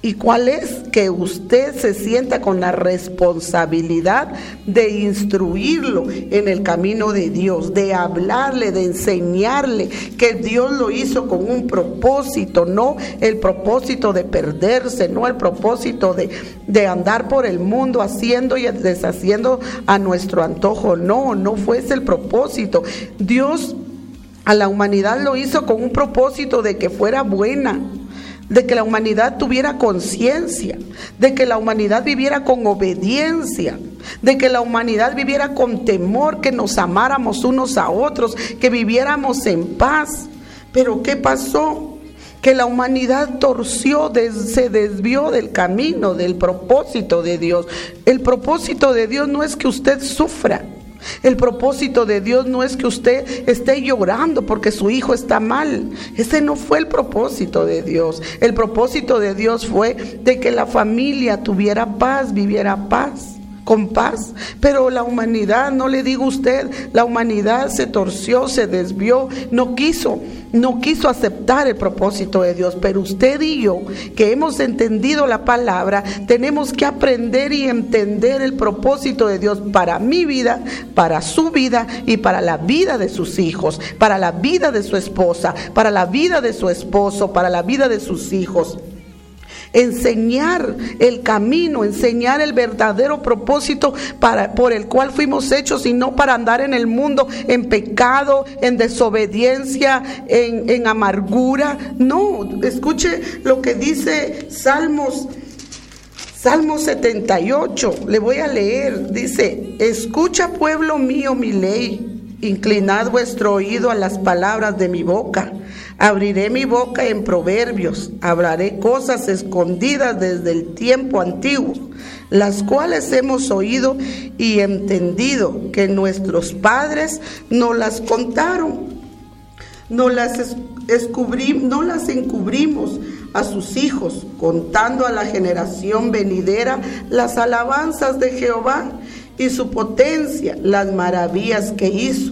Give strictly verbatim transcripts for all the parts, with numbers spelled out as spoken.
¿Y cuál es? Que usted se sienta con la responsabilidad de instruirlo en el camino de Dios, de hablarle, de enseñarle que Dios lo hizo con un propósito, no el propósito de perderse, no el propósito de, de andar por el mundo haciendo y deshaciendo a nuestro antojo. No, no fue ese el propósito. Dios a la humanidad lo hizo con un propósito de que fuera buena, de que la humanidad tuviera conciencia, de que la humanidad viviera con obediencia, de que la humanidad viviera con temor, que nos amáramos unos a otros, que viviéramos en paz. Pero ¿qué pasó? Que la humanidad torció, se desvió del camino, del propósito de Dios. El propósito de Dios no es que usted sufra. El propósito de Dios no es que usted esté llorando porque su hijo está mal. Ese no fue el propósito de Dios. El propósito de Dios fue de que la familia tuviera paz, viviera paz, con paz. Pero la humanidad, no le digo usted, la humanidad se torció, se desvió, no quiso, no quiso aceptar el propósito de Dios. Pero usted y yo, que hemos entendido la palabra, tenemos que aprender y entender el propósito de Dios para mi vida, para su vida y para la vida de sus hijos, para la vida de su esposa, para la vida de su esposo, para la vida de sus hijos. Enseñar el camino, enseñar el verdadero propósito para, por el cual fuimos hechos, y no para andar en el mundo en pecado, en desobediencia, en, en amargura. No, escuche lo que dice Salmos, Salmo setenta y ocho, le voy a leer. Dice: escucha, pueblo mío, mi ley, inclinad vuestro oído a las palabras de mi boca. Abriré mi boca en proverbios, hablaré cosas escondidas desde el tiempo antiguo, las cuales hemos oído y entendido, que nuestros padres nos las contaron. No las, escubrí, no las encubrimos a sus hijos, contando a la generación venidera las alabanzas de Jehová y su potencia, las maravillas que hizo.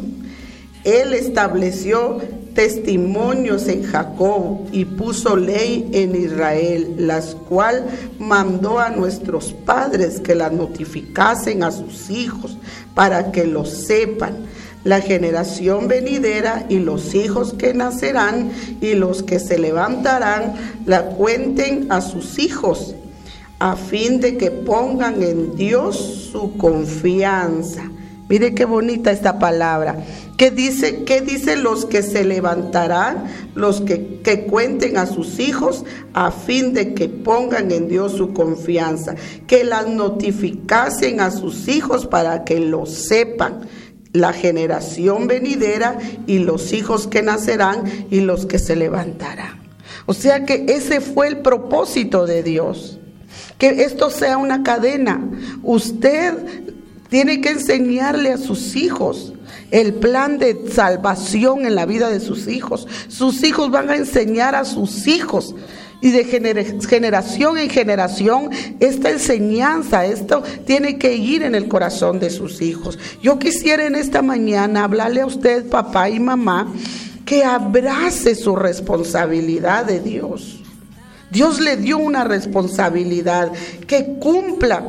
Él estableció testimonios en Jacob y puso ley en Israel, las cuales mandó a nuestros padres que las notificasen a sus hijos, para que lo sepan la generación venidera, y los hijos que nacerán y los que se levantarán la cuenten a sus hijos, a fin de que pongan en Dios su confianza. Mire qué bonita esta palabra. ¿Qué dice? ¿Qué dice? Los que se levantarán, los que, que cuenten a sus hijos, a fin de que pongan en Dios su confianza, que las notificasen a sus hijos para que lo sepan, la generación venidera y los hijos que nacerán y los que se levantarán. O sea que ese fue el propósito de Dios, que esto sea una cadena. Usted tiene que enseñarle a sus hijos el plan de salvación en la vida de sus hijos. Sus hijos van a enseñar a sus hijos, y de gener- generación en generación esta enseñanza, esto tiene que ir en el corazón de sus hijos. Yo quisiera en esta mañana hablarle a usted, papá y mamá, que abrace su responsabilidad de Dios. Dios le dio una responsabilidad, que cumpla,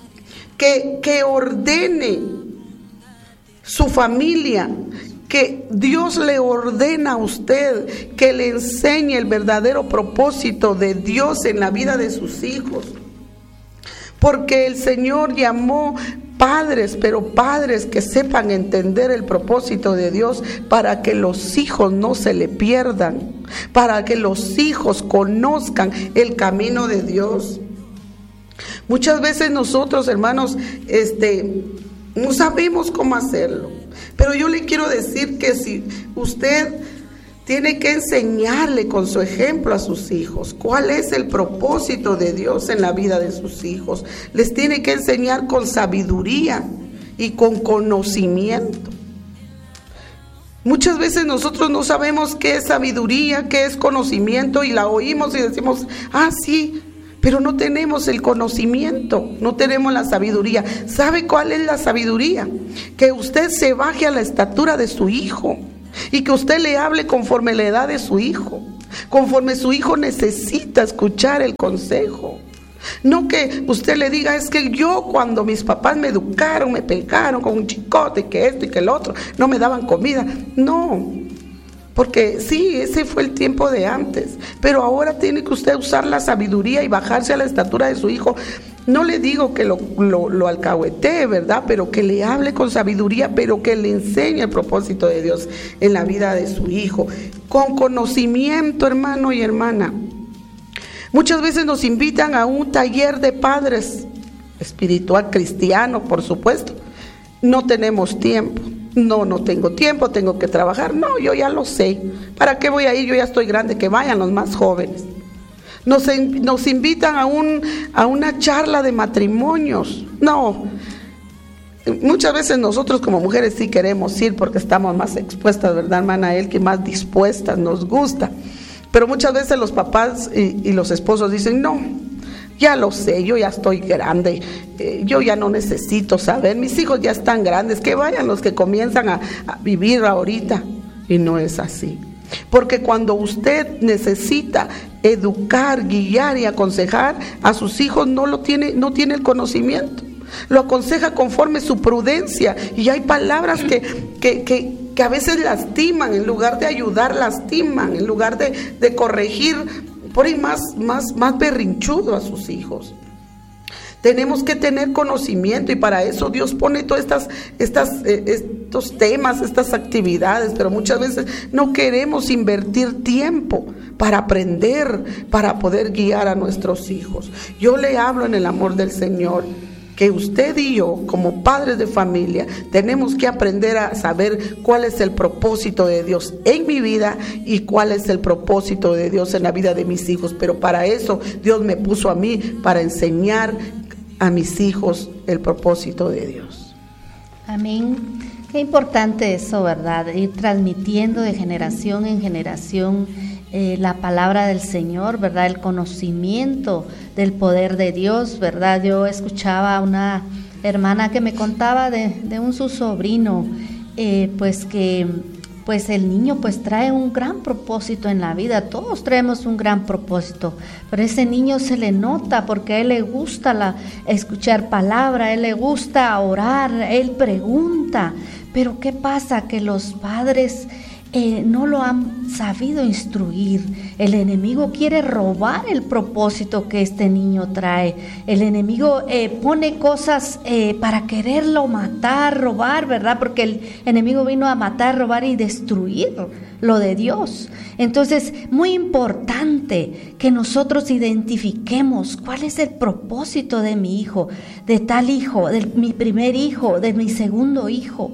que, que ordene su familia, que Dios le ordena a usted que le enseñe el verdadero propósito de Dios en la vida de sus hijos. Porque el Señor llamó padres, pero padres que sepan entender el propósito de Dios, para que los hijos no se le pierdan, para que los hijos conozcan el camino de Dios. Muchas veces nosotros, hermanos, este, no sabemos cómo hacerlo. Pero yo le quiero decir que si usted tiene que enseñarle con su ejemplo a sus hijos cuál es el propósito de Dios en la vida de sus hijos, les tiene que enseñar con sabiduría y con conocimiento. Muchas veces nosotros no sabemos qué es sabiduría, qué es conocimiento, y la oímos y decimos, ah, sí, pero no tenemos el conocimiento, no tenemos la sabiduría. ¿Sabe cuál es la sabiduría? Que usted se baje a la estatura de su hijo y que usted le hable conforme a la edad de su hijo. conforme su hijo necesita escuchar el consejo. No que usted le diga, es que yo cuando mis papás me educaron, me pegaron con un chicote, que esto y que el otro, no me daban comida. No, porque sí, ese fue el tiempo de antes, pero ahora tiene que usted usar la sabiduría y bajarse a la estatura de su hijo. No le digo que lo, lo, lo alcahuetee, ¿verdad? Pero que le hable con sabiduría, pero que le enseñe el propósito de Dios en la vida de su hijo. Con conocimiento, hermano y hermana. Muchas veces nos invitan a un taller de padres, espiritual, cristiano, por supuesto. No tenemos tiempo. No, no tengo tiempo, tengo que trabajar. No, yo ya lo sé. ¿Para qué voy a ir? Yo ya estoy grande, que vayan los más jóvenes. Nos, nos invitan a, un, a una charla de matrimonios. No, muchas veces nosotros como mujeres sí queremos ir porque estamos más expuestas, ¿verdad, hermana? Él que más dispuestas, nos gusta. Pero muchas veces los papás y, y los esposos dicen, no, ya lo sé, yo ya estoy grande, eh, yo ya no necesito saber, mis hijos ya están grandes, que vayan los que comienzan a, a vivir ahorita. Y no es así. Porque cuando usted necesita educar, guiar y aconsejar a sus hijos, no lo tiene, no tiene el conocimiento. Lo aconseja conforme su prudencia. Y hay palabras que, que, que, que a veces lastiman, en lugar de ayudar, lastiman, en lugar de, de corregir, por ahí más, más, más berrinchudo a sus hijos. Tenemos que tener conocimiento y para eso Dios pone todas estas, estas, eh, estos temas, estas actividades, pero muchas veces no queremos invertir tiempo para aprender, para poder guiar a nuestros hijos. Yo le hablo en el amor del Señor, que usted y yo, como padres de familia, tenemos que aprender a saber cuál es el propósito de Dios en mi vida y cuál es el propósito de Dios en la vida de mis hijos. Pero para eso Dios me puso a mí, para enseñar a mis hijos el propósito de Dios. Amén. Qué importante eso, ¿verdad? Ir transmitiendo de generación en generación eh, la palabra del Señor, ¿verdad? El conocimiento del poder de Dios, ¿verdad? Yo escuchaba a una hermana que me contaba de, de un su sobrino, eh, pues que pues el niño pues trae un gran propósito en la vida. Todos traemos un gran propósito, pero ese niño se le nota porque a él le gusta la, escuchar palabra, a él le gusta orar, él pregunta. Pero ¿qué pasa? Que los padres eh, no lo han sabido instruir. El enemigo quiere robar el propósito que este niño trae. El enemigo eh, pone cosas eh, para quererlo matar, robar, ¿verdad? Porque el enemigo vino a matar, robar y destruir lo de Dios. Entonces, muy importante que nosotros identifiquemos cuál es el propósito de mi hijo, de tal hijo, de mi primer hijo, de mi segundo hijo.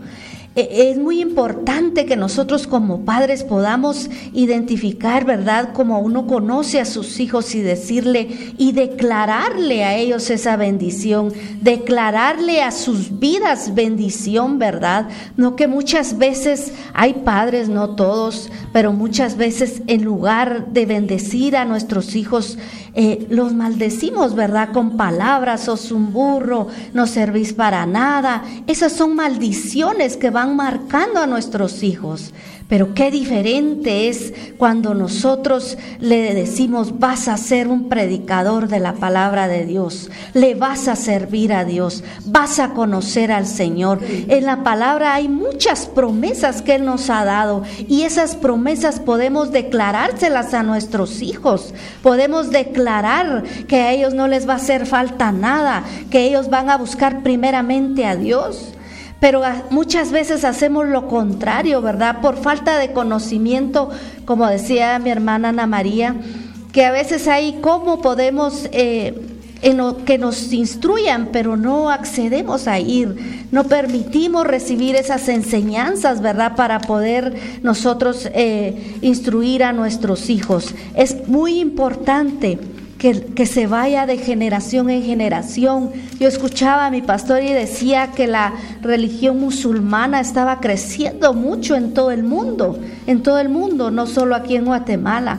Es muy importante que nosotros como padres podamos identificar, ¿verdad?, como uno conoce a sus hijos y decirle y declararle a ellos esa bendición, declararle a sus vidas bendición, ¿verdad? No que muchas veces hay padres, no todos, pero muchas veces en lugar de bendecir a nuestros hijos, eh, los maldecimos, ¿verdad?, con palabras, sos un burro, no servís para nada. Esas son maldiciones que van marcando a nuestros hijos. Pero qué diferente es cuando nosotros le decimos: vas a ser un predicador de la palabra de Dios, le vas a servir a Dios, vas a conocer al Señor. En la palabra hay muchas promesas que Él nos ha dado y esas promesas podemos declarárselas a nuestros hijos. Podemos declarar que a ellos no les va a hacer falta nada, que ellos van a buscar primeramente a Dios. Pero muchas veces hacemos lo contrario, ¿verdad? Por falta de conocimiento, como decía mi hermana Ana María, que a veces hay cómo podemos, eh, en lo que nos instruyan, pero no accedemos a ir, no permitimos recibir esas enseñanzas, ¿verdad? Para poder nosotros eh, instruir a nuestros hijos. Es muy importante Que, que se vaya de generación en generación. Yo escuchaba a mi pastor y decía que la religión musulmana estaba creciendo mucho en todo el mundo, en todo el mundo, no solo aquí en Guatemala.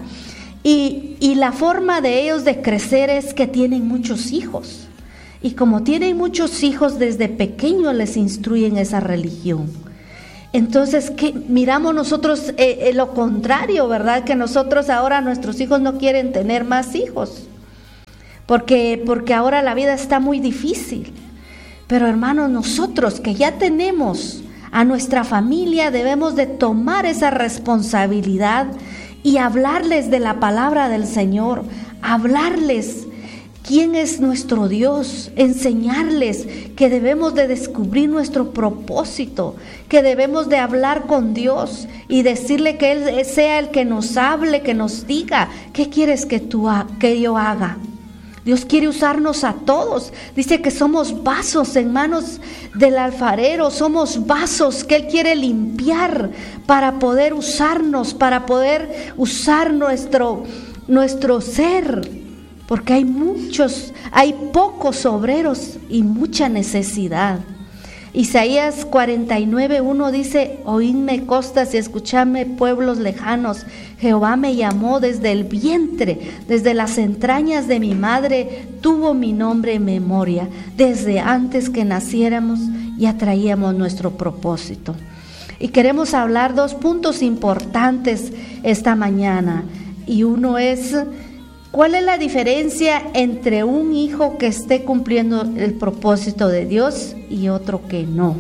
Y, y la forma de ellos de crecer es que tienen muchos hijos. Y como tienen muchos hijos, desde pequeños les instruyen esa religión. Entonces, ¿qué? Miramos nosotros eh, eh, lo contrario, ¿verdad? Que nosotros ahora nuestros hijos no quieren tener más hijos, porque, porque ahora la vida está muy difícil. Pero hermanos, nosotros que ya tenemos a nuestra familia, debemos de tomar esa responsabilidad y hablarles de la palabra del Señor, hablarles quién es nuestro Dios, enseñarles que debemos de descubrir nuestro propósito, que debemos de hablar con Dios y decirle que Él sea el que nos hable, que nos diga, ¿qué quieres que, tú ha- que yo haga? Dios quiere usarnos a todos. Dice que somos vasos en manos del alfarero, somos vasos que Él quiere limpiar para poder usarnos, para poder usar nuestro, nuestro ser. Porque hay muchos, hay pocos obreros y mucha necesidad. Isaías cuarenta y nueve, uno dice: oídme costas y escuchadme pueblos lejanos. Jehová me llamó desde el vientre, desde las entrañas de mi madre tuvo mi nombre en memoria. Desde antes que naciéramos ya traíamos nuestro propósito. Y queremos hablar dos puntos importantes esta mañana. Y uno es: ¿cuál es la diferencia entre un hijo que esté cumpliendo el propósito de Dios y otro que no?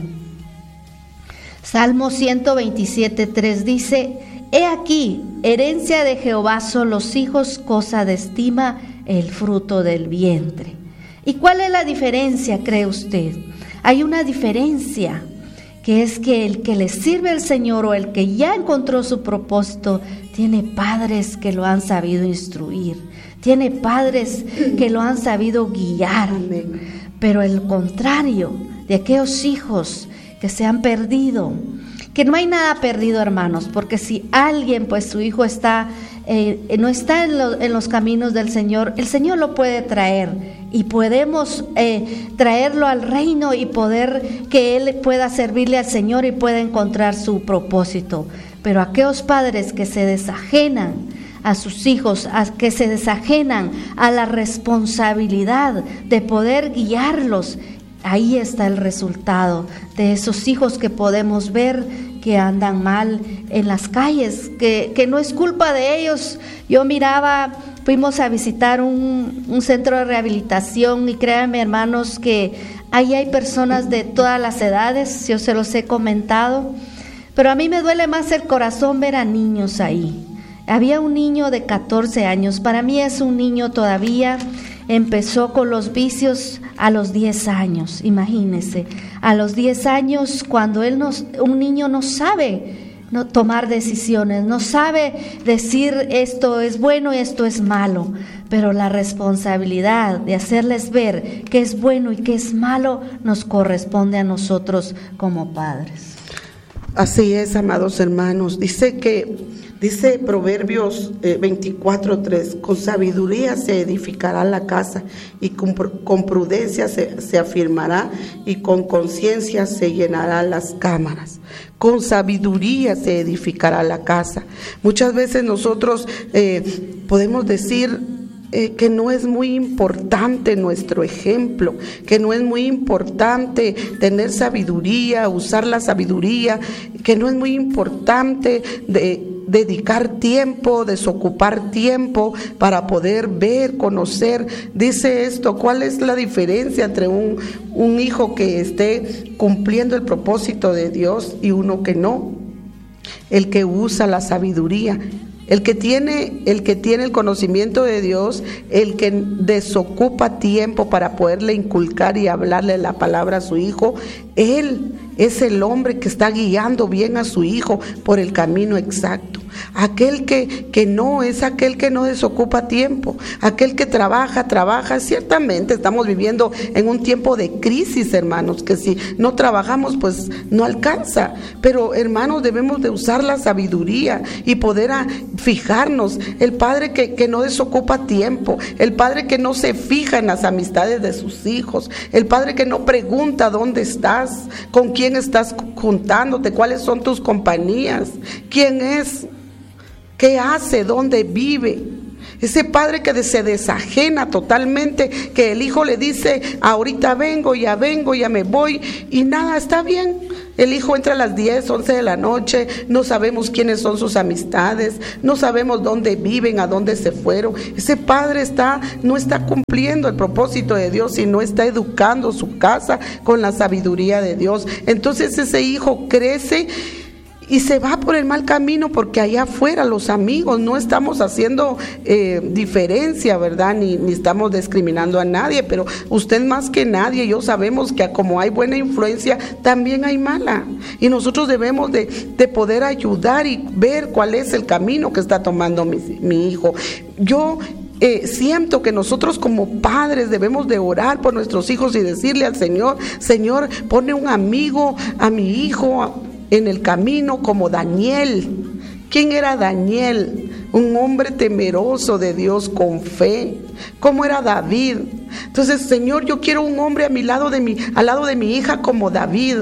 Salmo ciento veintisiete, tres dice: he aquí, herencia de Jehová son los hijos, cosa de estima el fruto del vientre. ¿Y cuál es la diferencia, cree usted? Hay una diferencia, que es que el que le sirve al Señor o el que ya encontró su propósito, tiene padres que lo han sabido instruir, tiene padres que lo han sabido guiar. Amén. Pero el contrario de aquellos hijos que se han perdido, que no hay nada perdido, hermanos, porque si alguien, pues su hijo está, eh, no está en, lo, en los caminos del Señor, el Señor lo puede traer y podemos eh, traerlo al reino y poder que Él pueda servirle al Señor y pueda encontrar su propósito. Pero aquellos padres que se desajenan a sus hijos, a, que se desajenan a la responsabilidad de poder guiarlos, ahí está el resultado de esos hijos que podemos ver que andan mal en las calles, que, que no es culpa de ellos. Yo miraba, fuimos a visitar un, un centro de rehabilitación y créanme, hermanos, que ahí hay personas de todas las edades, yo se los he comentado, pero a mí me duele más el corazón ver a niños ahí. Había un niño de catorce años, para mí es un niño todavía, empezó con los vicios a los diez años, imagínense, a los diez años cuando él no, un niño no sabe no tomar decisiones, no sabe decir esto es bueno y esto es malo, pero la responsabilidad de hacerles ver qué es bueno y qué es malo nos corresponde a nosotros como padres. Así es, amados hermanos, dice que Dice Proverbios eh, veinticuatro, tres, con sabiduría se edificará la casa y con, con prudencia se, se afirmará y con conciencia se llenarán las cámaras. Con sabiduría se edificará la casa. Muchas veces nosotros eh, podemos decir eh, que no es muy importante nuestro ejemplo, que no es muy importante tener sabiduría, usar la sabiduría, que no es muy importante de dedicar tiempo, desocupar tiempo para poder ver, conocer. Dice esto, ¿cuál es la diferencia entre un, un hijo que esté cumpliendo el propósito de Dios y uno que no? El que usa la sabiduría, el que tiene, el que tiene el conocimiento de Dios, el que desocupa tiempo para poderle inculcar y hablarle la palabra a su hijo, él es el hombre que está guiando bien a su hijo por el camino exacto. Aquel que, que no, es aquel que no desocupa tiempo, aquel que trabaja, trabaja. Ciertamente estamos viviendo en un tiempo de crisis, hermanos, que si no trabajamos pues no alcanza, pero hermanos debemos de usar la sabiduría y poder a, fijarnos. El padre que, que no desocupa tiempo, el padre que no se fija en las amistades de sus hijos, el padre que no pregunta dónde estás, con quién estás juntándote, cuáles son tus compañías, quién es, qué hace, dónde vive. Ese padre que se desajena totalmente, que el hijo le dice, ahorita vengo, ya vengo, ya me voy, y nada, está bien. El hijo entra a las diez, once de la noche, no sabemos quiénes son sus amistades, no sabemos dónde viven, a dónde se fueron. Ese padre está, no está cumpliendo el propósito de Dios y no está educando su casa con la sabiduría de Dios. Entonces ese hijo crece y se va por el mal camino, porque allá afuera los amigos, no estamos haciendo eh, diferencia, ¿verdad? Ni, ni estamos discriminando a nadie, pero usted más que nadie, yo sabemos que como hay buena influencia, también hay mala. Y nosotros debemos de, de poder ayudar y ver cuál es el camino que está tomando mi, mi hijo. Yo Eh, siento que nosotros como padres debemos de orar por nuestros hijos y decirle al Señor: Señor, pone un amigo a mi hijo en el camino, como Daniel. ¿Quién era Daniel? Un hombre temeroso de Dios, con fe. ¿Cómo era David? Entonces, Señor, yo quiero un hombre a mi lado de mi, al lado de mi hija como David.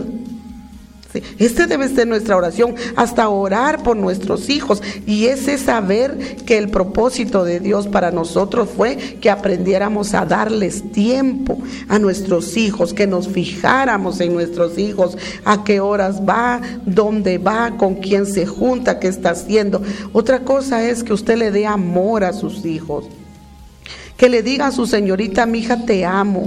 Este debe ser nuestra oración, hasta orar por nuestros hijos. Y ese saber que el propósito de Dios para nosotros fue que aprendiéramos a darles tiempo a nuestros hijos, que nos fijáramos en nuestros hijos, a qué horas va, dónde va, con quién se junta, qué está haciendo. Otra cosa es que usted le dé amor a sus hijos, que le diga a su señorita: mi hija, te amo,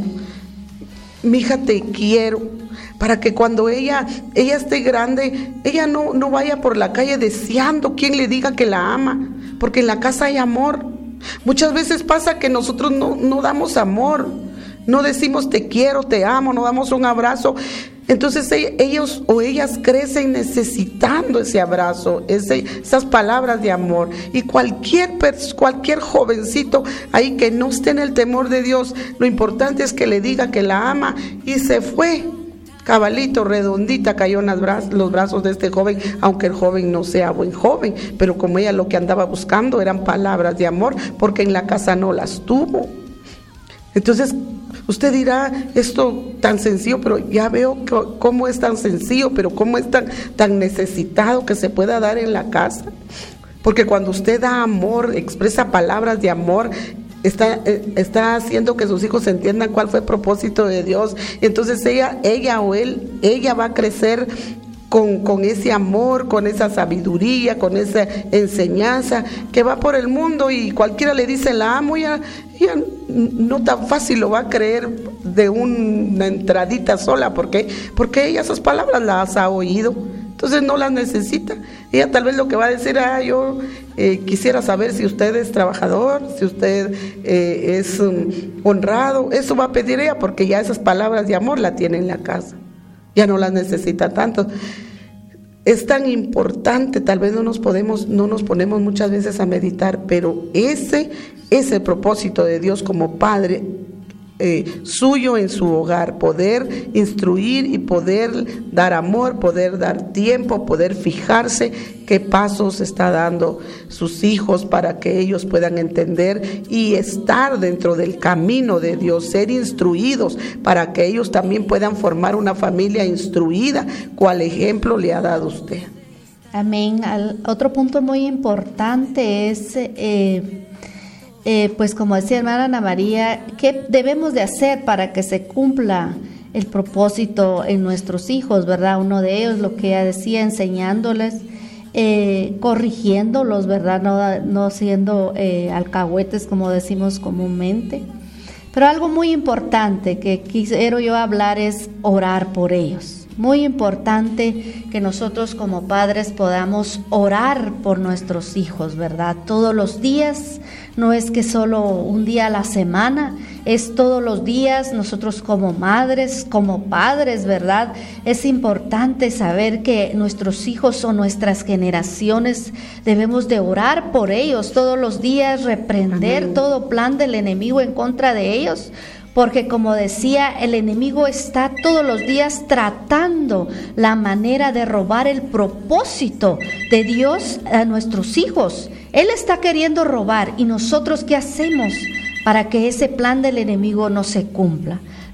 mi hija, te quiero. Para que cuando ella, ella esté grande, ella no, no vaya por la calle deseando quien le diga que la ama, porque en la casa hay amor. Muchas veces pasa que nosotros no, no damos amor, no decimos te quiero, te amo, no damos un abrazo. Entonces ellos o ellas crecen necesitando ese abrazo, ese, esas palabras de amor. Y cualquier, cualquier jovencito ahí que no esté en el temor de Dios, lo importante es que le diga que la ama, y se fue. Cabalito, redondita, cayó en las bra- los brazos de este joven, aunque el joven no sea buen joven, pero como ella lo que andaba buscando eran palabras de amor, porque en la casa no las tuvo. Entonces, usted dirá, esto tan sencillo, pero ya veo que, cómo es tan sencillo, pero cómo es tan, tan necesitado que se pueda dar en la casa. Porque cuando usted da amor, expresa palabras de amor, Está, está haciendo que sus hijos entiendan cuál fue el propósito de Dios. Entonces ella, ella o él, ella va a crecer con, con ese amor, con esa sabiduría, con esa enseñanza, que va por el mundo y cualquiera le dice la amo, ya, ya no tan fácil lo va a creer de una entradita sola. ¿Por qué? Porque ella esas palabras las ha oído. Entonces no las necesita. Ella tal vez lo que va a decir: ah, yo eh, quisiera saber si usted es trabajador, si usted eh, es um, honrado. Eso va a pedir ella, porque ya esas palabras de amor la tiene en la casa. Ya no las necesita tanto. Es tan importante, tal vez no nos podemos, no nos ponemos muchas veces a meditar, pero ese es el propósito de Dios como Padre Eh, suyo en su hogar, poder instruir y poder dar amor, poder dar tiempo, poder fijarse qué pasos está dando sus hijos para que ellos puedan entender y estar dentro del camino de Dios, ser instruidos para que ellos también puedan formar una familia instruida. ¿Cuál ejemplo le ha dado usted? Amén. Al, otro punto muy importante es eh, Eh, pues como decía hermana Ana María, ¿qué debemos de hacer para que se cumpla el propósito en nuestros hijos, verdad? Uno de ellos, lo que ella decía, enseñándoles, eh, corrigiéndolos, verdad, no, no siendo eh, alcahuetes como decimos comúnmente. Pero algo muy importante que quiero yo hablar es orar por ellos. Muy importante que nosotros como padres podamos orar por nuestros hijos, ¿verdad? Todos los días, no es que solo un día a la semana, es todos los días. Nosotros como madres, como padres, ¿verdad? Es importante saber que nuestros hijos o nuestras generaciones debemos de orar por ellos todos los días, reprender Amén. Todo plan del enemigo en contra de ellos. Porque como decía, el enemigo está todos los días tratando la manera de robar el propósito de Dios a nuestros hijos. Él está queriendo robar, y nosotros ¿qué hacemos para que ese plan del enemigo no se cumpla?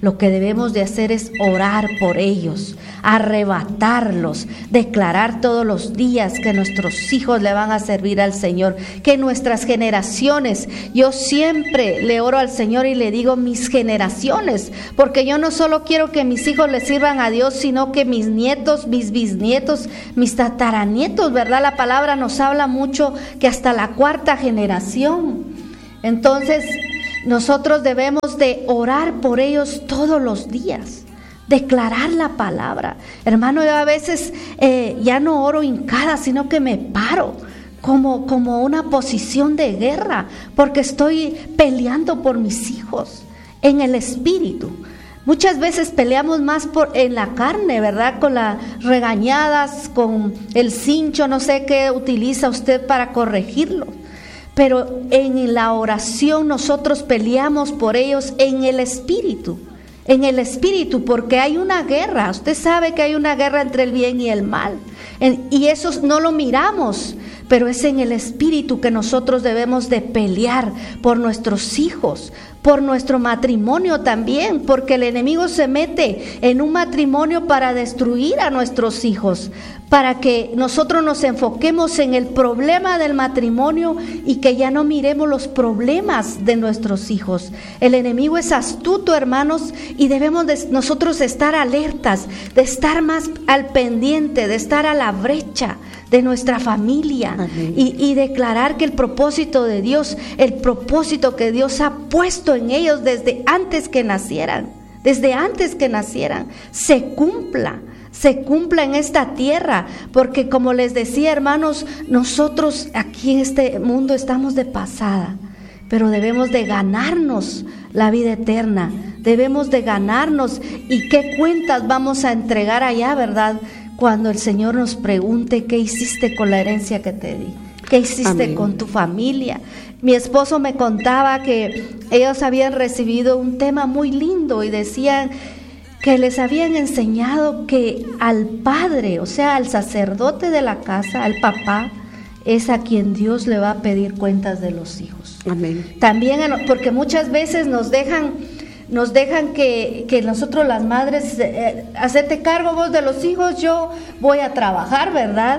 lo que debemos de hacer es orar por ellos, arrebatarlos, declarar todos los días que nuestros hijos le van a servir al Señor, que nuestras generaciones, yo siempre le oro al Señor y le digo mis generaciones, porque yo no solo quiero que mis hijos le sirvan a Dios, sino que mis nietos, mis bisnietos, mis tataranietos, ¿verdad? La palabra nos habla mucho que hasta la cuarta generación. Entonces, nosotros debemos de orar por ellos todos los días, declarar la palabra. Hermano, yo a veces eh, ya no oro hincada, sino que me paro como, como una posición de guerra, porque estoy peleando por mis hijos en el espíritu. Muchas veces peleamos más por, en la carne, ¿verdad? Con las regañadas, con el cincho, no sé qué utiliza usted para corregirlo. Pero en la oración nosotros peleamos por ellos en el espíritu, en el espíritu, porque hay una guerra. Usted sabe que hay una guerra entre el bien y el mal, en, y eso no lo miramos, pero es en el espíritu que nosotros debemos de pelear por nuestros hijos, por nuestro matrimonio también, porque el enemigo se mete en un matrimonio para destruir a nuestros hijos, para que nosotros nos enfoquemos en el problema del matrimonio y que ya no miremos los problemas de nuestros hijos. El enemigo es astuto, hermanos, y debemos de nosotros estar alertas, de estar más al pendiente, de estar a la brecha de nuestra familia y, y declarar que el propósito de Dios, el propósito que Dios ha puesto en ellos desde antes que nacieran, desde antes que nacieran, se cumpla. se cumpla en esta tierra, porque como les decía, hermanos, nosotros aquí en este mundo estamos de pasada, pero debemos de ganarnos la vida eterna, debemos de ganarnos, y qué cuentas vamos a entregar allá, ¿verdad? Cuando el Señor nos pregunte qué hiciste con la herencia que te di, qué hiciste Amén. Con tu familia. Mi esposo me contaba que ellos habían recibido un tema muy lindo y decían que les habían enseñado que al padre, o sea, al sacerdote de la casa, al papá, es a quien Dios le va a pedir cuentas de los hijos. Amén. También, porque muchas veces nos dejan, nos dejan que, que nosotros las madres, eh, hacerte cargo vos de los hijos, yo voy a trabajar, ¿verdad?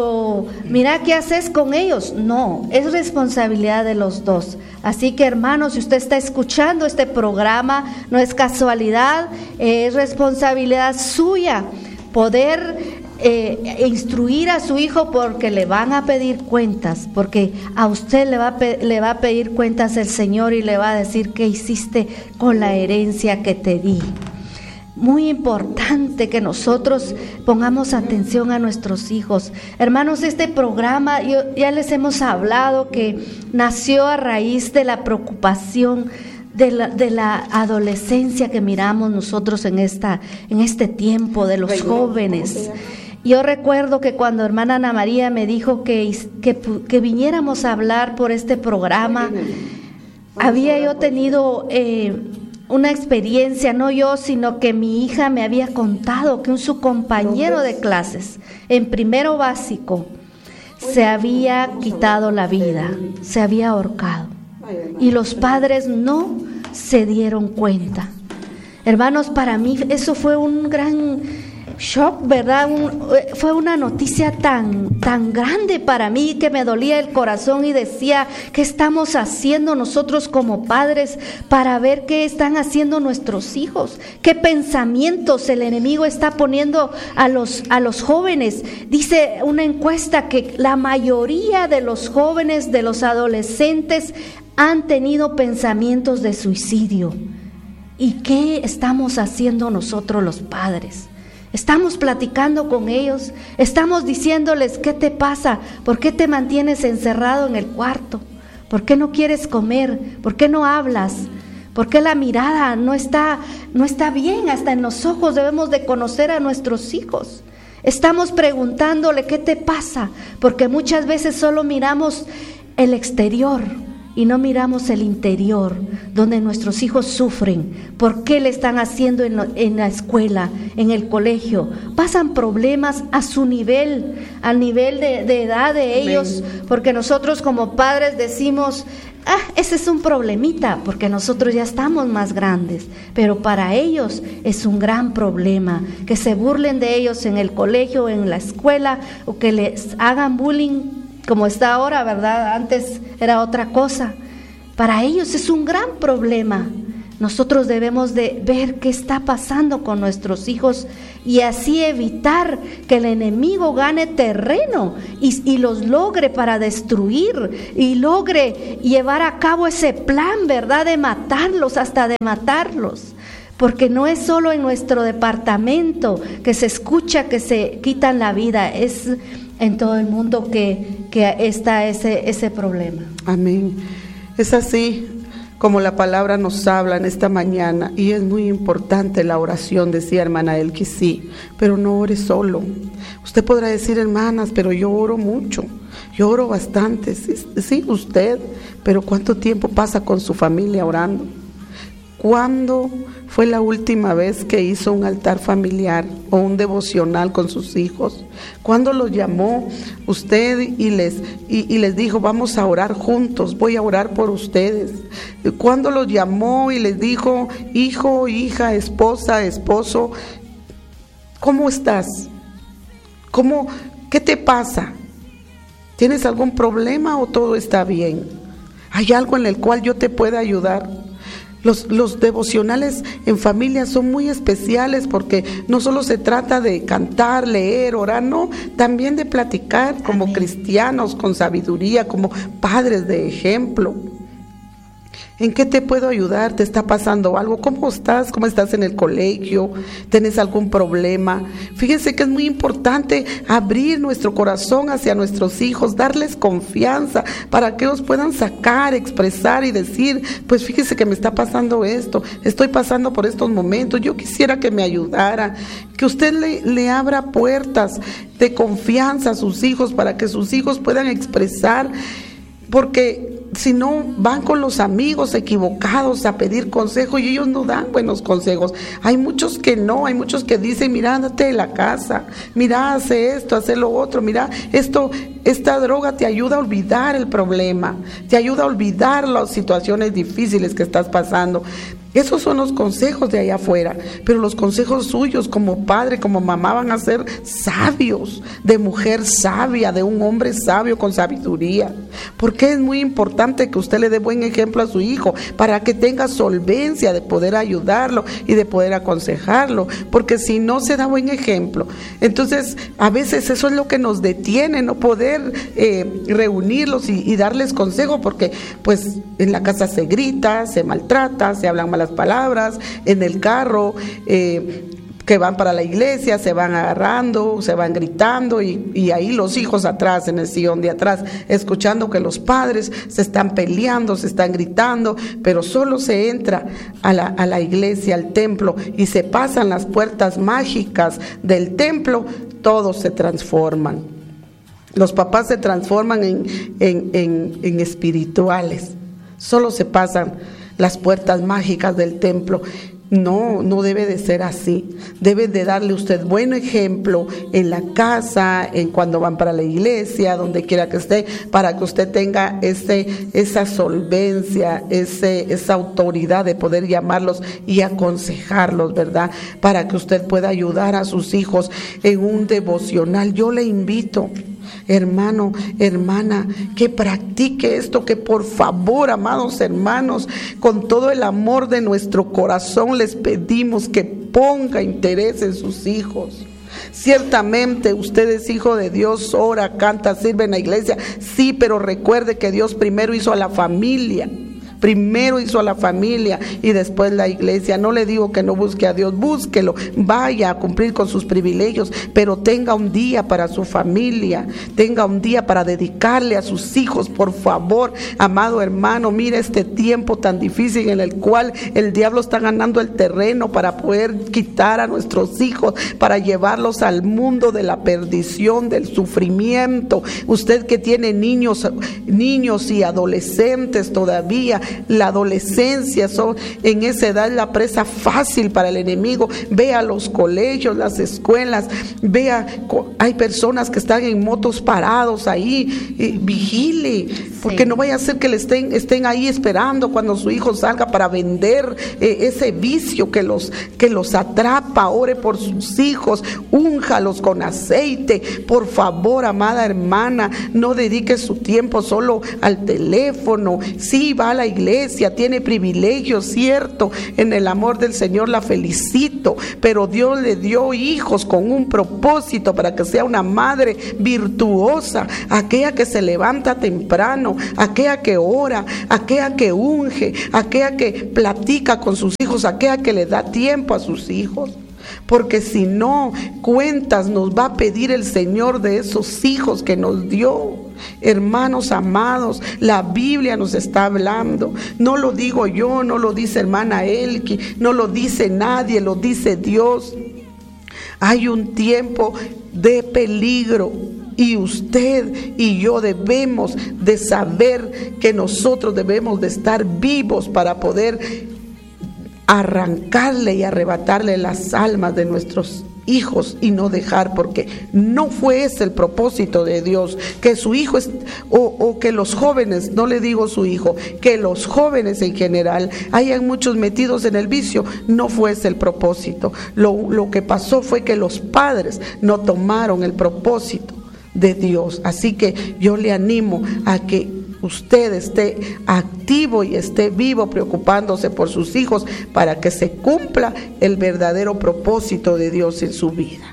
O mira qué haces con ellos. No, es responsabilidad de los dos. Así que, hermanos, si usted está escuchando este programa, no es casualidad, es responsabilidad suya poder eh, instruir a su hijo, porque le van a pedir cuentas, porque a usted le va a, pe- le va a pedir cuentas el Señor y le va a decir qué hiciste con la herencia que te di. Muy importante que nosotros pongamos atención a nuestros hijos. Hermanos, este programa, yo, ya les hemos hablado que nació a raíz de la preocupación de la, de la adolescencia que miramos nosotros en, esta, en este tiempo, de los jóvenes. Yo recuerdo que cuando hermana Ana María me dijo que, que, que viniéramos a hablar por este programa, había yo tenido eh, una experiencia, no yo, sino que mi hija me había contado que un su compañero de clases en primero básico se había quitado la vida, se había ahorcado, y los padres no se dieron cuenta. Hermanos, para mí eso fue un gran shock, ¿verdad? Un, fue una noticia tan, tan grande para mí que me dolía el corazón y decía, ¿qué estamos haciendo nosotros como padres para ver qué están haciendo nuestros hijos? ¿Qué pensamientos el enemigo está poniendo a los, a los jóvenes? Dice una encuesta que la mayoría de los jóvenes, de los adolescentes, han tenido pensamientos de suicidio. ¿Y qué estamos haciendo nosotros los padres? Estamos platicando con ellos, estamos diciéndoles, ¿qué te pasa? ¿Por qué te mantienes encerrado en el cuarto? ¿Por qué no quieres comer? ¿Por qué no hablas? ¿Por qué la mirada no está, no está bien? Hasta en los ojos debemos de conocer a nuestros hijos. Estamos preguntándole, ¿qué te pasa? Porque muchas veces solo miramos el exterior y no miramos el interior, donde nuestros hijos sufren. ¿Por qué le están haciendo en, lo, en la escuela, en el colegio? Pasan problemas a su nivel, al nivel de, de edad de ellos, porque nosotros como padres decimos, ah, ese es un problemita, porque nosotros ya estamos más grandes, pero para ellos es un gran problema, que se burlen de ellos en el colegio, en la escuela, o que les hagan bullying, como está ahora, ¿verdad? Antes era otra cosa. Para ellos es un gran problema. Nosotros debemos de ver qué está pasando con nuestros hijos y así evitar que el enemigo gane terreno y, y los logre para destruir y logre llevar a cabo ese plan, ¿verdad? De matarlos, hasta de matarlos. Porque no es solo en nuestro departamento que se escucha que se quitan la vida, es en todo el mundo que, que está ese, ese problema. Amén. Es así como la palabra nos habla en esta mañana, y es muy importante la oración, decía hermana Elki, sí, pero no ore solo. Usted podrá decir, hermanas, pero yo oro mucho, yo oro bastante, sí, sí, usted, pero ¿cuánto tiempo pasa con su familia orando? ¿Cuándo fue la última vez que hizo un altar familiar o un devocional con sus hijos? ¿Cuándo los llamó usted y les, y, y les dijo, vamos a orar juntos, voy a orar por ustedes? ¿Cuándo los llamó y les dijo, hijo, hija, esposa, esposo, ¿cómo estás? ¿Cómo, qué te pasa? ¿Tienes algún problema o todo está bien? ¿Hay algo en el cual yo te pueda ayudar? Los, los devocionales en familia son muy especiales porque no solo se trata de cantar, leer, orar, no, también de platicar como Amén. Cristianos, con sabiduría, como padres de ejemplo. ¿En qué te puedo ayudar? ¿Te está pasando algo? ¿Cómo estás? ¿Cómo estás en el colegio? ¿Tienes algún problema? Fíjense que es muy importante abrir nuestro corazón hacia nuestros hijos, darles confianza para que ellos puedan sacar, expresar y decir, pues fíjese que me está pasando esto, estoy pasando por estos momentos, yo quisiera que me ayudara, que usted le, le abra puertas de confianza a sus hijos para que sus hijos puedan expresar, porque si no, van con los amigos equivocados a pedir consejo y ellos no dan buenos consejos. Hay muchos que no, hay muchos que dicen, mira, ándate de la casa, mira, hace esto, hace lo otro, mira, esto, esta droga te ayuda a olvidar el problema, te ayuda a olvidar las situaciones difíciles que estás pasando. Esos son los consejos de allá afuera, pero los consejos suyos como padre, como mamá, van a ser sabios, de mujer sabia, de un hombre sabio con sabiduría. Porque es muy importante que usted le dé buen ejemplo a su hijo, para que tenga solvencia de poder ayudarlo y de poder aconsejarlo, porque si no se da buen ejemplo, entonces a veces eso es lo que nos detiene, no poder eh, reunirlos y, y darles consejo, porque pues en la casa se grita, se maltrata, se hablan malas palabras, en el carro, eh, que van para la iglesia, se van agarrando, se van gritando y, y ahí los hijos atrás, en el sillón de atrás, escuchando que los padres se están peleando, se están gritando, pero solo se entra a la, a la iglesia, al templo, y se pasan las puertas mágicas del templo, todos se transforman. Los papás se transforman en, en, en, en espirituales, solo se pasan las puertas mágicas del templo. No, no debe de ser así. Debe de darle usted buen ejemplo en la casa, en cuando van para la iglesia, donde quiera que esté, para que usted tenga ese, esa solvencia, ese, esa autoridad de poder llamarlos y aconsejarlos, ¿verdad? Para que usted pueda ayudar a sus hijos en un devocional. Yo le invito, hermano, hermana, que practique esto, que por favor, amados hermanos, con todo el amor de nuestro corazón les pedimos que ponga interés en sus hijos. Ciertamente usted es hijo de Dios, ora, canta, sirve en la iglesia, sí, pero recuerde que Dios primero hizo a la familia. Primero hizo a la familia y después la iglesia. No le digo que no busque a Dios, búsquelo, vaya a cumplir con sus privilegios, pero tenga un día para su familia, tenga un día para dedicarle a sus hijos, por favor, amado hermano. Mira este tiempo tan difícil en el cual el diablo está ganando el terreno para poder quitar a nuestros hijos, para llevarlos al mundo de la perdición, del sufrimiento. Usted que tiene niños, niños y adolescentes todavía, la adolescencia, son, en esa edad la presa fácil para el enemigo. Vea los colegios, las escuelas, vea, hay personas que están en motos parados ahí, eh, vigile, porque sí. no vaya a ser que le estén, estén ahí esperando cuando su hijo salga para vender eh, ese vicio que los, que los atrapa. Ore por sus hijos, únjalos con aceite. Por favor, amada hermana, no dedique su tiempo solo al teléfono. Sí, va a la iglesia, tiene privilegios, cierto, en el amor del Señor la felicito, pero Dios le dio hijos con un propósito para que sea una madre virtuosa, aquella que se levanta temprano, aquella que ora, aquella que unge, aquella que platica con sus hijos, aquella que le da tiempo a sus hijos. Porque si no, cuentas nos va a pedir el Señor de esos hijos que nos dio. Hermanos amados, la Biblia nos está hablando. No lo digo yo, no lo dice hermana Elki, no lo dice nadie, lo dice Dios. Hay un tiempo de peligro. Y usted y yo debemos de saber que nosotros debemos de estar vivos para poder arrancarle y arrebatarle las almas de nuestros hijos y no dejar, porque no fue ese el propósito de Dios, que su hijo es, o, o que los jóvenes, no le digo su hijo, que los jóvenes en general hayan muchos metidos en el vicio. No fue ese el propósito. Lo, lo que pasó fue que los padres no tomaron el propósito de Dios. Así que yo le animo a que usted esté activo y esté vivo preocupándose por sus hijos para que se cumpla el verdadero propósito de Dios en su vida.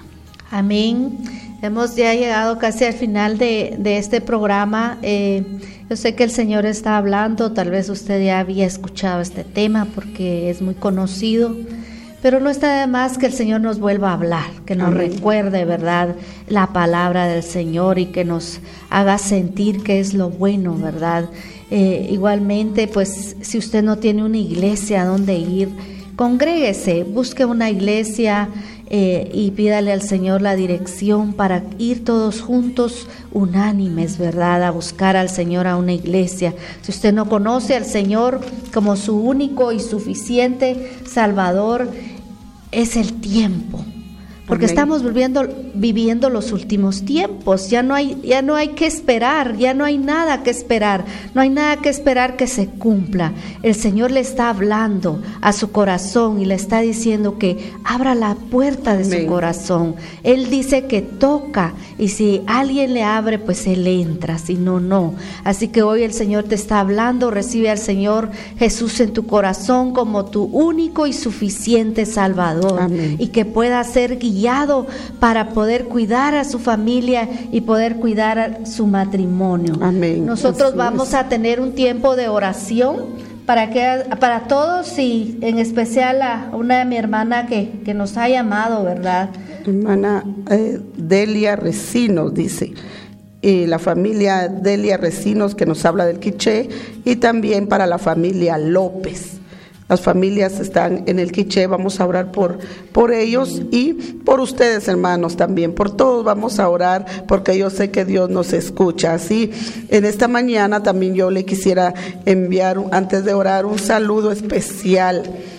Amén. Hemos ya llegado casi al final de, de este programa. Eh, yo sé que el Señor está hablando, tal vez usted ya había escuchado este tema porque es muy conocido. Pero no está de más que el Señor nos vuelva a hablar, que nos Amén. Recuerde, ¿verdad?, la palabra del Señor y que nos haga sentir que es lo bueno, ¿verdad? Eh, igualmente, pues, si usted no tiene una iglesia a donde ir, congréguese, busque una iglesia eh, y pídale al Señor la dirección para ir todos juntos, unánimes, ¿verdad?, a buscar al Señor a una iglesia. Si usted no conoce al Señor como su único y suficiente Salvador, es el tiempo, porque Amén. Estamos viviendo, viviendo los últimos tiempos. Ya no hay, ya no hay que esperar, ya no hay nada que esperar, no hay nada que esperar que se cumpla. El Señor le está hablando a su corazón y le está diciendo que abra la puerta de Amén. Su corazón. Él dice que toca y si alguien le abre, pues Él entra, si no, no. Así que hoy el Señor te está hablando. Recibe al Señor Jesús en tu corazón como tu único y suficiente Salvador. Amén. Y que pueda ser guiado guiado para poder cuidar a su familia y poder cuidar a su matrimonio. Amén. Nosotros Así vamos es. A tener un tiempo de oración para que para todos y en especial a una de mi hermana que, que nos ha llamado, ¿verdad? Hermana eh, Delia Recinos dice, y la familia Delia Recinos que nos habla del Quiché, y también para la familia López. Las familias están en el Quiché, vamos a orar por, por ellos y por ustedes, hermanos, también. Por todos vamos a orar porque yo sé que Dios nos escucha. Así, en esta mañana también yo le quisiera enviar, antes de orar, un saludo especial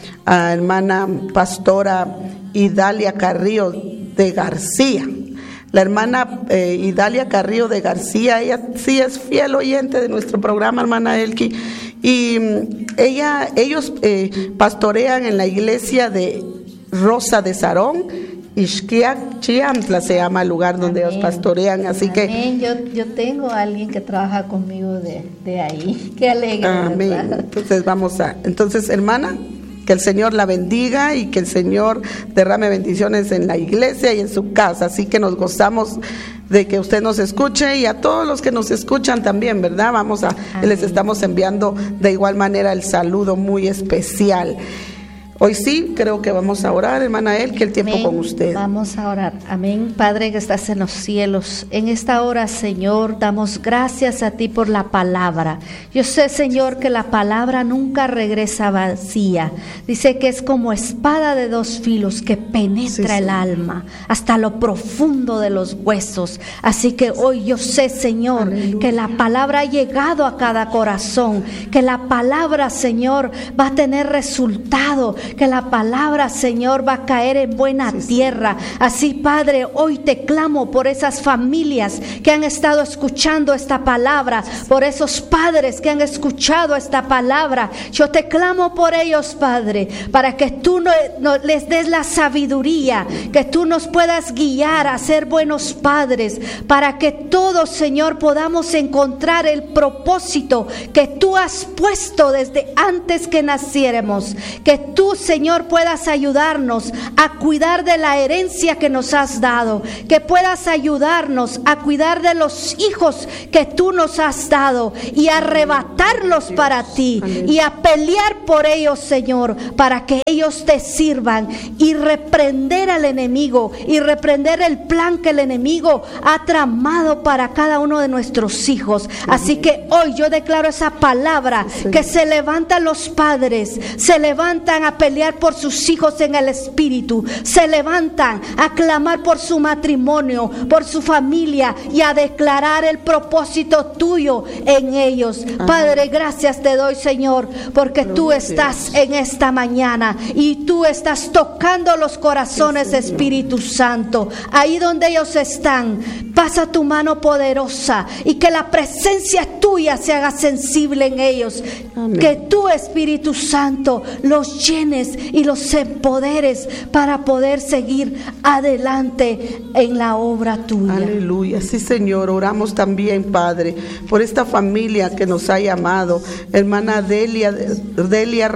a hermana pastora Idalia Carrillo de García. La hermana eh, Idalia Carrillo de García, ella sí es fiel oyente de nuestro programa, hermana Elki, y ella, ellos eh, pastorean en la iglesia de Rosa de Sarón, Ixquiac, Chiantla se llama el lugar donde Amén. Ellos pastorean, así Amén. que... Yo, yo tengo a alguien que trabaja conmigo de, de ahí, qué alegre. Amén. ¿Verdad? Entonces vamos a, entonces hermana, que el Señor la bendiga y que el Señor derrame bendiciones en la iglesia y en su casa. Así que nos gozamos de que usted nos escuche y a todos los que nos escuchan también, ¿verdad? Vamos a, Amén. Les estamos enviando de igual manera el saludo muy especial. Hoy sí, creo que vamos a orar, hermana El, que el tiempo Amén. Con usted. Vamos a orar. Amén. Padre que estás en los cielos, en esta hora, Señor, damos gracias a ti por la palabra. Yo sé, Señor, que la palabra nunca regresa vacía. Dice que es como espada de dos filos que penetra sí, el alma hasta lo profundo de los huesos. Así que hoy yo sé, Señor, aleluya, que la palabra ha llegado a cada corazón, que la palabra, Señor, va a tener resultado, que la palabra, Señor, va a caer en buena sí, tierra. Así, Padre, hoy te clamo por esas familias que han estado escuchando esta palabra, por esos padres que han escuchado esta palabra. Yo te clamo por ellos, Padre, para que tú no, no, les des la sabiduría, que tú nos puedas guiar a ser buenos padres, para que todos, Señor, podamos encontrar el propósito que tú has puesto desde antes que naciéramos, que tú, Señor, puedas ayudarnos a cuidar de la herencia que nos has dado, que puedas ayudarnos a cuidar de los hijos que tú nos has dado y arrebatarlos para ti y a pelear por ellos, Señor, para que ellos te sirvan, y reprender al enemigo y reprender el plan que el enemigo ha tramado para cada uno de nuestros hijos. Así que hoy yo declaro esa palabra, que se levantan los padres, se levantan a pelear por sus hijos en el espíritu, se levantan a clamar por su matrimonio, por su familia, y a declarar el propósito tuyo en ellos. Ajá. Padre, gracias te doy, Señor, porque tú estás en esta mañana y tú estás tocando los corazones, sí, Espíritu Santo, ahí donde ellos están. Pasa tu mano poderosa y que la presencia tuya se haga sensible en ellos. Amén. Que tú, Espíritu Santo, los llenes y los empoderes para poder seguir adelante en la obra tuya. Aleluya. Sí, Señor, oramos también, Padre, por esta familia que nos ha llamado, hermana Delia, Delia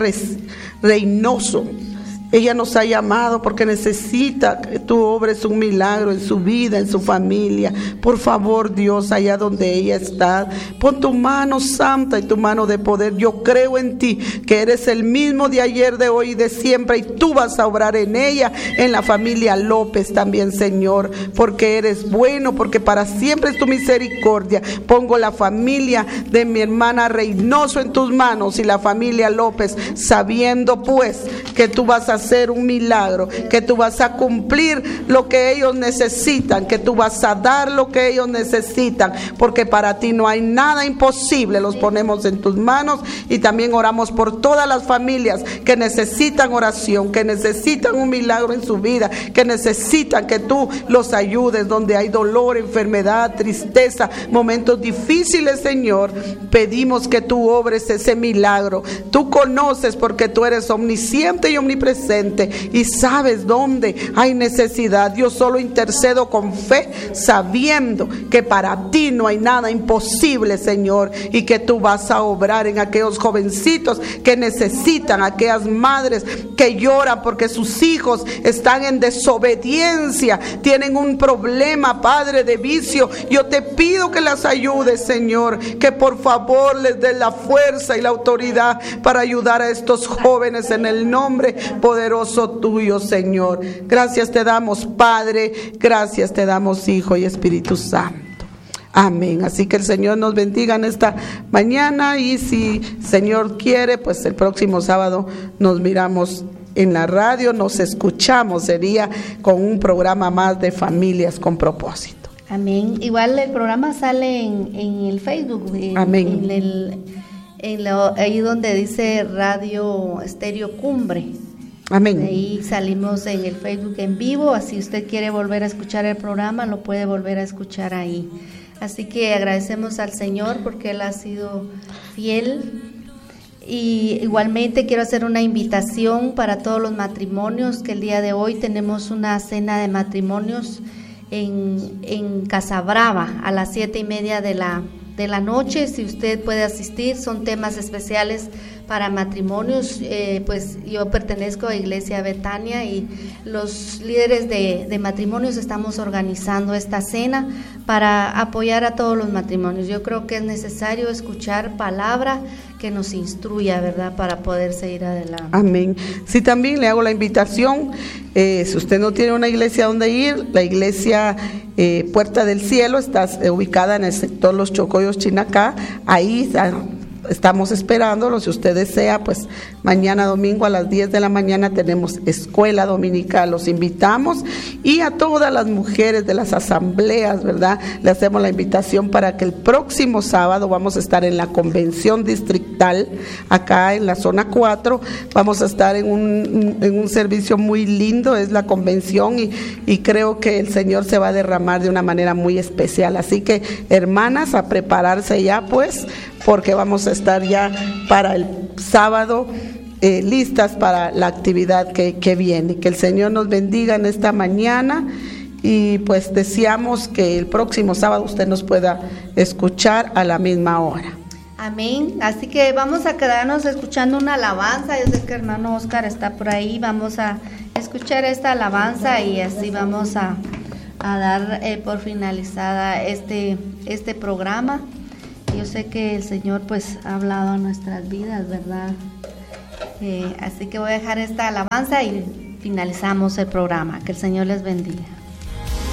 Reynoso. Ella nos ha llamado porque necesita que tú obres un milagro en su vida, en su familia. Por favor, Dios, allá donde ella está, pon tu mano santa y tu mano de poder. Yo creo en ti, que eres el mismo de ayer, de hoy y de siempre, y tú vas a obrar en ella, en la familia López también, Señor, porque eres bueno, porque para siempre es tu misericordia. Pongo la familia de mi hermana Reynoso en tus manos y la familia López, sabiendo pues que tú vas a hacer un milagro, que tú vas a cumplir lo que ellos necesitan, que tú vas a dar lo que ellos necesitan, porque para ti no hay nada imposible. Los ponemos en tus manos y también oramos por todas las familias que necesitan oración, que necesitan un milagro en su vida, que necesitan que tú los ayudes donde hay dolor, enfermedad, tristeza, momentos difíciles, Señor. Pedimos que tú obres ese milagro. Tú conoces, porque tú eres omnisciente y omnipresente y sabes dónde hay necesidad. Yo solo intercedo con fe, sabiendo que para ti no hay nada imposible, Señor, y que tú vas a obrar en aquellos jovencitos que necesitan, aquellas madres que lloran porque sus hijos están en desobediencia, tienen un problema, Padre, de vicio. Yo te pido que las ayudes, Señor, que por favor les des la fuerza y la autoridad para ayudar a estos jóvenes en el nombre poderoso tuyo, Señor. Gracias te damos, Padre, gracias te damos, Hijo y Espíritu Santo. Amén. Así que el Señor nos bendiga en esta mañana, y si Señor quiere, pues el próximo sábado nos miramos en la radio, nos escuchamos, sería con un programa más de Familias con Propósito. Amén. Igual el programa sale en, en el Facebook. En, Amén. En el, en lo, ahí donde dice Radio Estéreo Cumbre. Amén. Ahí salimos en el Facebook en vivo, así usted quiere volver a escuchar el programa, lo puede volver a escuchar ahí. Así que agradecemos al Señor porque Él ha sido fiel. Y igualmente quiero hacer una invitación para todos los matrimonios, que el día de hoy tenemos una cena de matrimonios en, en Casa Brava a las siete y media de la, de la noche. Si usted puede asistir, son temas especiales para matrimonios. Eh, pues yo pertenezco a Iglesia Betania y los líderes de, de matrimonios estamos organizando esta cena para apoyar a todos los matrimonios. Yo creo que es necesario escuchar palabra que nos instruya, ¿verdad?, para poder seguir adelante. Amén. Sí, también le hago la invitación, eh, si usted no tiene una iglesia donde ir, la iglesia eh, Puerta del Cielo está eh, ubicada en el sector Los Chocollos, Chinacá, ahí está. Estamos esperándolo, si usted desea, pues mañana domingo a las diez de la mañana tenemos escuela dominical, los invitamos, y a todas las mujeres de las asambleas, ¿verdad? Le hacemos la invitación para que el próximo sábado vamos a estar en la convención distrital, acá en la zona cuatro, vamos a estar en un, en un servicio muy lindo, es la convención, y, y creo que el Señor se va a derramar de una manera muy especial, así que hermanas, a prepararse ya pues, porque vamos a estar ya para el sábado eh, listas para la actividad que, que viene. Que el Señor nos bendiga en esta mañana, y pues deseamos que el próximo sábado usted nos pueda escuchar a la misma hora. Amén. Así que vamos a quedarnos escuchando una alabanza. Yo sé que hermano Oscar está por ahí. Vamos a escuchar esta alabanza y así vamos a, a dar eh, por finalizada este, este programa. Yo sé que el Señor pues ha hablado a nuestras vidas, ¿verdad? Eh, así que voy a dejar esta alabanza y finalizamos el programa. Que el Señor les bendiga.